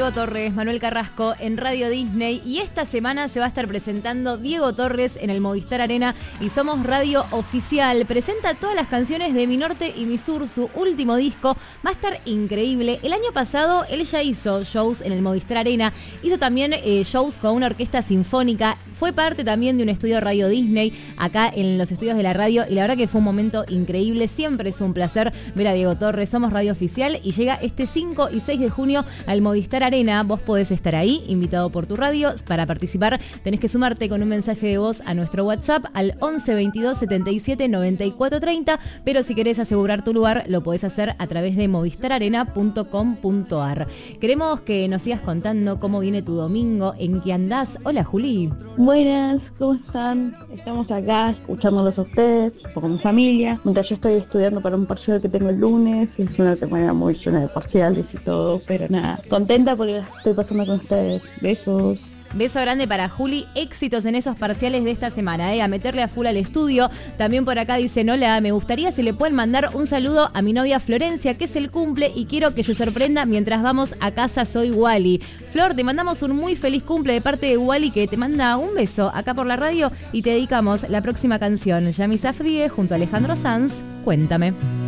Diego Torres, Manuel Carrasco en Radio Disney y esta semana se va a estar presentando Diego Torres en el Movistar Arena y Somos Radio Oficial. Presenta todas las canciones de Mi Norte y Mi Sur, su último disco. Va a estar increíble. El año pasado él ya hizo shows en el Movistar Arena, hizo también shows con una orquesta sinfónica, fue parte también de un estudio Radio Disney acá en los estudios de la radio y la verdad que fue un momento increíble. Siempre es un placer ver a Diego Torres. Somos Radio Oficial y llega este 5 y 6 de junio al Movistar Arena. Vos podés estar ahí, invitado por tu radio. Para participar tenés que sumarte con un mensaje de voz a nuestro WhatsApp al 11 22 77 94 30, pero si querés asegurar tu lugar lo podés hacer a través de movistararena.com.ar. Queremos que nos sigas contando cómo viene tu domingo, en qué andás. Hola, Juli. Buenas, ¿cómo están? Estamos acá escuchándolos a ustedes, con mi familia, mientras yo estoy estudiando para un parcial que tengo el lunes. Es una semana muy llena de parciales y todo, pero nada, contenta porque la estoy pasando con ustedes. Besos. Beso grande para Juli, éxitos en esos parciales de esta semana, a meterle a full al estudio. También por acá dicen, hola, me gustaría si le pueden mandar un saludo a mi novia Florencia, que es el cumple y quiero que se sorprenda mientras vamos a casa, soy Wally. Flor, te mandamos un muy feliz cumple de parte de Wally, que te manda un beso acá por la radio y te dedicamos la próxima canción, Yami Safdie junto a Alejandro Sanz, Cuéntame.